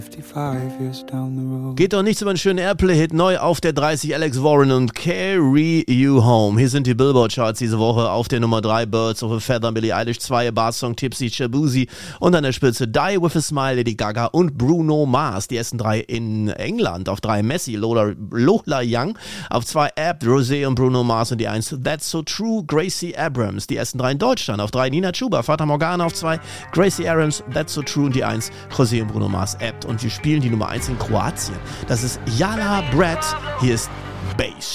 Geht doch nichts über einen schönen Airplay-Hit, neu auf der 30 Alex Warren und Carry You Home. Hier sind die Billboard-Charts diese Woche. Auf der Nummer 3 Birds of a Feather, Billie Eilish, 2 Bar-Song Tipsy, Shabuzi und an der Spitze Die With a Smile, Lady Gaga und Bruno Mars. Die ersten 3 in England. Auf 3 Messi, Lola Young. Auf 2 Abt, Rosé und Bruno Mars und die 1 That's So True, Gracie Abrams. Die ersten 3 in Deutschland. Auf 3 Nina Chuba, Fata Morgana. Auf 2 Gracie Abrams, That's So True und die 1 Rosé und Bruno Mars, Abt. Und wir spielen die Nummer 1 in Kroatien. Das ist Jala Brad. Hier ist Bass.